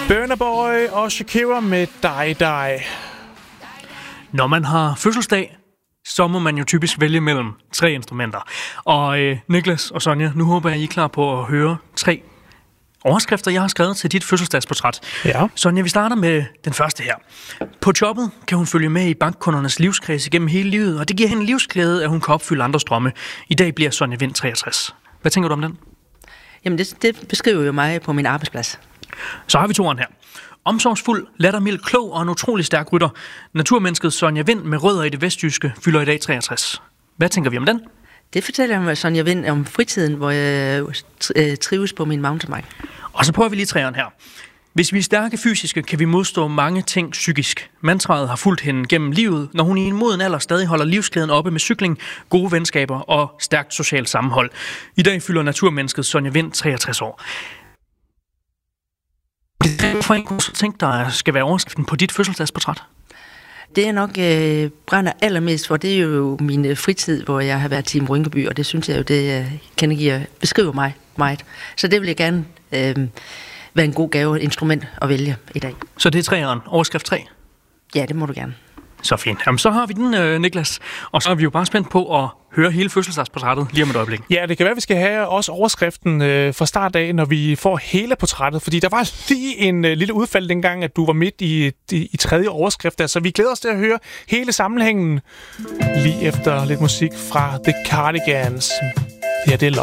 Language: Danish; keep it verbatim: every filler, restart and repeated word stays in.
Burna Boy og Shakira med Die Die. Når man har fødselsdag, så må man jo typisk vælge mellem tre instrumenter. Og øh, Niklas og Sonja, nu håber jeg, I er klar på at høre tre overskrifter, jeg har skrevet til dit fødselsdagsportræt. Ja. Sonja, vi starter med den første her. På jobbet kan hun følge med i bankkundernes livskreds igennem hele livet, og det giver hende livsglæde, at hun kan opfylde andres drømme. I dag bliver Sonja Vind treogtres. Hvad tænker du om den? Jamen, det, det beskriver jo mig på min arbejdsplads. Så har vi toeren her. Omsorgsfuld, lattermild, klog og en utrolig stærk rytter. Naturmennesket Sonja Vind med rødder i det vestjyske fylder i dag treogtres. Hvad tænker vi om den? Det fortæller jeg om Sonja Vind om fritiden, hvor jeg trives på min mountainbike. Og så prøver vi lige træeren her. Hvis vi er stærke fysiske, kan vi modstå mange ting psykisk. Mantraet har fulgt hende gennem livet, når hun i en moden alder stadig holder livsglæden oppe med cykling, gode venskaber og stærkt socialt sammenhold. I dag fylder naturmennesket Sonja Vind treogtres år. Hvorfor ikke så tænkt dig skal være overskriften på dit fødselsdagsportræt? Det jeg nok øh, brænder allermest for, det er jo min fritid, hvor jeg har været Team Rynkeby, og det synes jeg jo, det øh, kendegiver, beskriver mig meget. Så det vil jeg gerne øh, være en god gave, et instrument at vælge i dag. Så det er træeren, overskrift tre? Ja, det må du gerne. Så fint. Jamen, så har vi den, øh, Niklas. Og så er vi jo bare spændt på at høre hele fødselsdagsportrættet lige om et øjeblik. Ja, det kan være, at vi skal have også overskriften øh, fra start af, når vi får hele portrættet. Fordi der var lige en øh, lille udfald dengang, at du var midt i, i, i tredje overskrift. Så vi glæder os til at høre hele sammenhængen lige efter lidt musik fra The Cardigans. Ja, det er